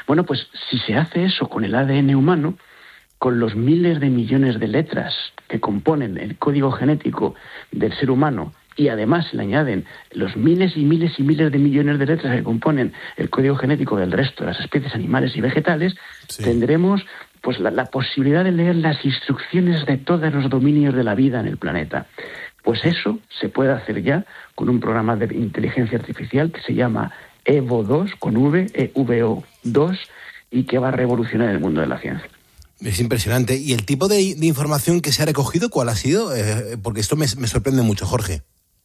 Bueno, pues si se hace eso con el ADN humano, con los miles de millones de letras que componen el código genético del ser humano, y además se le añaden los miles y miles y miles de millones de letras que componen el código genético del resto de las especies animales y vegetales, tendremos pues la posibilidad de leer las instrucciones de todos los dominios de la vida en el planeta. Pues eso se puede hacer ya con un programa de inteligencia artificial que se llama EVO2, con V, EVO2, y que va a revolucionar el mundo de la ciencia. Es impresionante. ¿Y el tipo de información que se ha recogido, cuál ha sido? Porque esto me sorprende mucho, Jorge.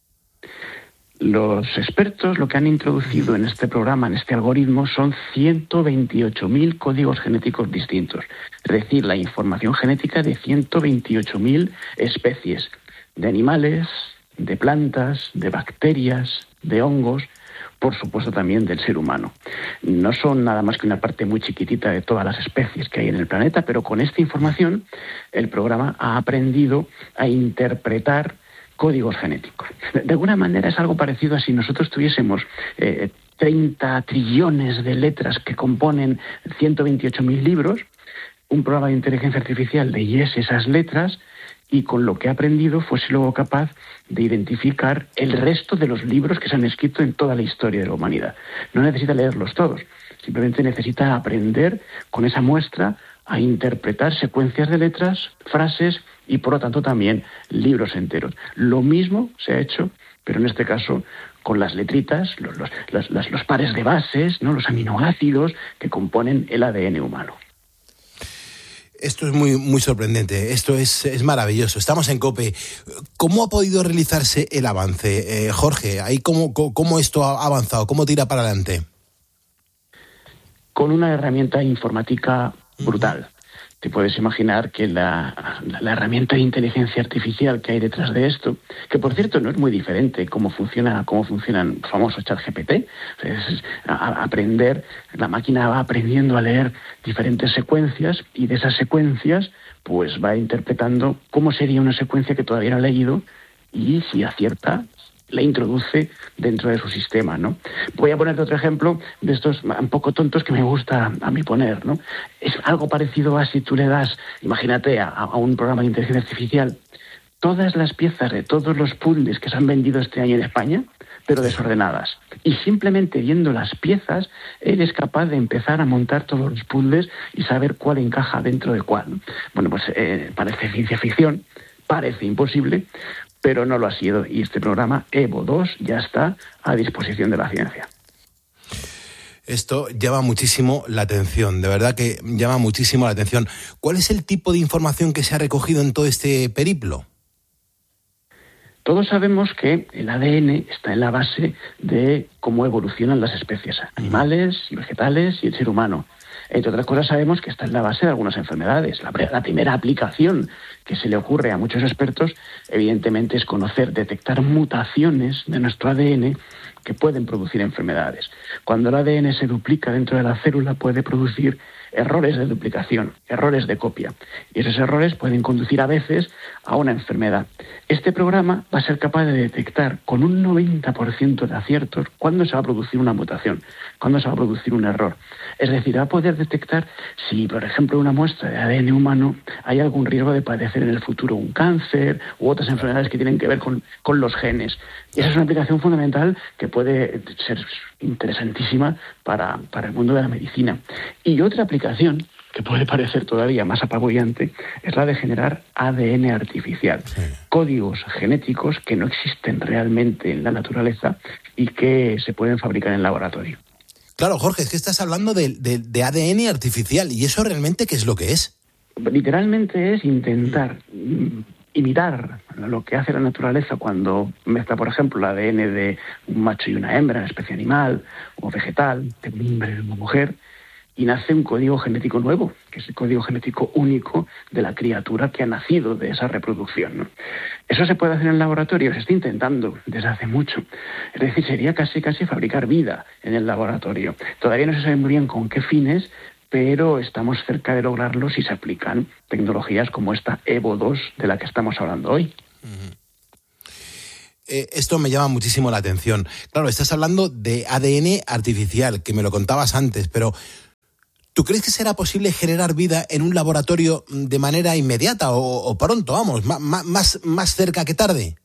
Los expertos lo que han introducido en este programa, en este algoritmo, son 128.000 códigos genéticos distintos. Es decir, la información genética de 128.000 especies de animales, de plantas, de bacterias, de hongos, por supuesto también del ser humano. No son nada más que una parte muy chiquitita de todas las especies que hay en el planeta, pero con esta información el programa ha aprendido a interpretar códigos genéticos. De alguna manera es algo parecido a si nosotros tuviésemos 30 trillones de letras que componen 128.000 libros, un programa de inteligencia artificial leyese esas letras y con lo que ha aprendido fuese luego capaz de identificar el resto de los libros que se han escrito en toda la historia de la humanidad. No necesita leerlos todos, simplemente necesita aprender con esa muestra a interpretar secuencias de letras, frases y por lo tanto también libros enteros. Lo mismo se ha hecho, pero en este caso con las letritas, los pares de bases, ¿no?, los aminoácidos que componen el ADN humano. Esto es muy, muy sorprendente, esto es maravilloso. Estamos en COPE. ¿Cómo ha podido realizarse el avance? Jorge, ahí ¿cómo esto ha avanzado? ¿Cómo tira para adelante? Con una herramienta informática brutal. Te puedes imaginar que la herramienta de inteligencia artificial que hay detrás de esto, que por cierto no es muy diferente cómo funciona el famoso ChatGPT, aprender, la máquina va aprendiendo a leer diferentes secuencias y de esas secuencias pues va interpretando cómo sería una secuencia que todavía no ha leído y si acierta la introduce dentro de su sistema, ¿no? Voy a ponerte otro ejemplo de estos un poco tontos que me gusta a mí poner, ¿no? Es algo parecido a si tú le das, imagínate, a un programa de inteligencia artificial todas las piezas de todos los puzzles que se han vendido este año en España, pero desordenadas. Y simplemente viendo las piezas, él es capaz de empezar a montar todos los puzzles y saber cuál encaja dentro de cuál, ¿no? Bueno, pues parece ciencia ficción, parece imposible, pero no lo ha sido. Y este programa EVO2 ya está a disposición de la ciencia. Esto llama muchísimo la atención, de verdad que llama muchísimo la atención. ¿Cuál es el tipo de información que se ha recogido en todo este periplo? Todos sabemos que el ADN está en la base de cómo evolucionan las especies animales y vegetales y el ser humano. Entre otras cosas sabemos que está en la base de algunas enfermedades. La primera aplicación que se le ocurre a muchos expertos, evidentemente, es detectar mutaciones de nuestro ADN que pueden producir enfermedades. Cuando el ADN se duplica dentro de la célula puede producir errores de duplicación, errores de copia. Y esos errores pueden conducir a veces a una enfermedad. Este programa va a ser capaz de detectar con un 90% de aciertos cuándo se va a producir una mutación, cuándo se va a producir un error. Es decir, va a poder detectar si, por ejemplo, una muestra de ADN humano hay algún riesgo de padecer en el futuro un cáncer u otras enfermedades que tienen que ver con los genes. Y esa es una aplicación fundamental que puede ser interesantísima para el mundo de la medicina. Y otra aplicación que puede parecer todavía más apabullante es la de generar ADN artificial, códigos genéticos que no existen realmente en la naturaleza y que se pueden fabricar en laboratorio. Claro, Jorge, es que estás hablando de ADN artificial, ¿y eso realmente qué es lo que es? Literalmente es intentar imitar lo que hace la naturaleza cuando mezcla, por ejemplo, el ADN de un macho y una hembra, una especie animal o vegetal, de un hombre y una mujer, y nace un código genético nuevo, que es el código genético único de la criatura que ha nacido de esa reproducción, ¿no? Eso se puede hacer en el laboratorio, se está intentando desde hace mucho. Es decir, sería casi fabricar vida en el laboratorio. Todavía no se sabe muy bien con qué fines, pero estamos cerca de lograrlo si se aplican tecnologías como esta EVO2 de la que estamos hablando hoy. Esto me llama muchísimo la atención. Claro, estás hablando de ADN artificial, que me lo contabas antes, pero ¿Tú crees que será posible generar vida en un laboratorio de manera inmediata o pronto, vamos, más cerca que tarde?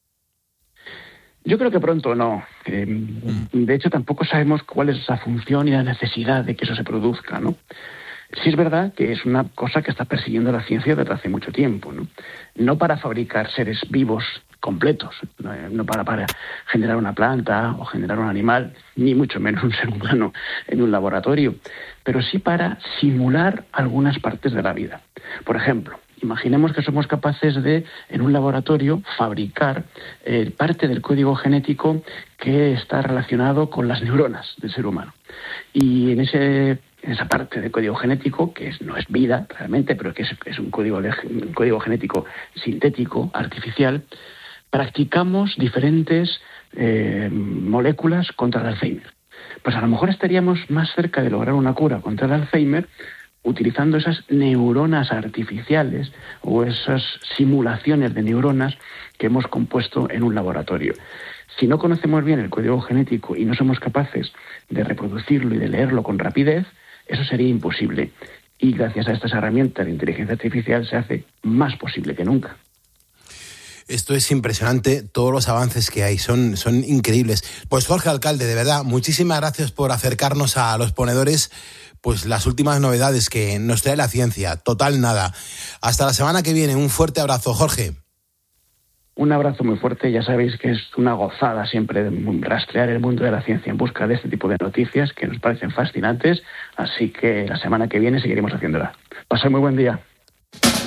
Yo creo que pronto no. De hecho, tampoco sabemos cuál es la función y la necesidad de que eso se produzca, ¿no? Sí es verdad que es una cosa que está persiguiendo la ciencia desde hace mucho tiempo, ¿no? No para fabricar seres vivos completos, no para generar una planta o generar un animal, ni mucho menos un ser humano en un laboratorio, pero sí para simular algunas partes de la vida. Por ejemplo, imaginemos que somos capaces de, en un laboratorio, fabricar parte del código genético que está relacionado con las neuronas del ser humano. Y en esa parte del código genético, que no es vida realmente, pero que es un código genético sintético, artificial, practicamos diferentes moléculas contra el Alzheimer. Pues a lo mejor estaríamos más cerca de lograr una cura contra el Alzheimer utilizando esas neuronas artificiales o esas simulaciones de neuronas que hemos compuesto en un laboratorio. Si no conocemos bien el código genético y no somos capaces de reproducirlo y de leerlo con rapidez, eso sería imposible. Y gracias a estas herramientas de inteligencia artificial se hace más posible que nunca. Esto es impresionante, todos los avances que hay, son increíbles. Pues Jorge Alcalde, de verdad, muchísimas gracias por acercarnos a los ponedores, pues las últimas novedades que nos trae la ciencia. Total nada. Hasta la semana que viene, un fuerte abrazo, Jorge. Un abrazo muy fuerte, ya sabéis que es una gozada siempre rastrear el mundo de la ciencia en busca de este tipo de noticias que nos parecen fascinantes, así que la semana que viene seguiremos haciéndola. Pasad muy buen día.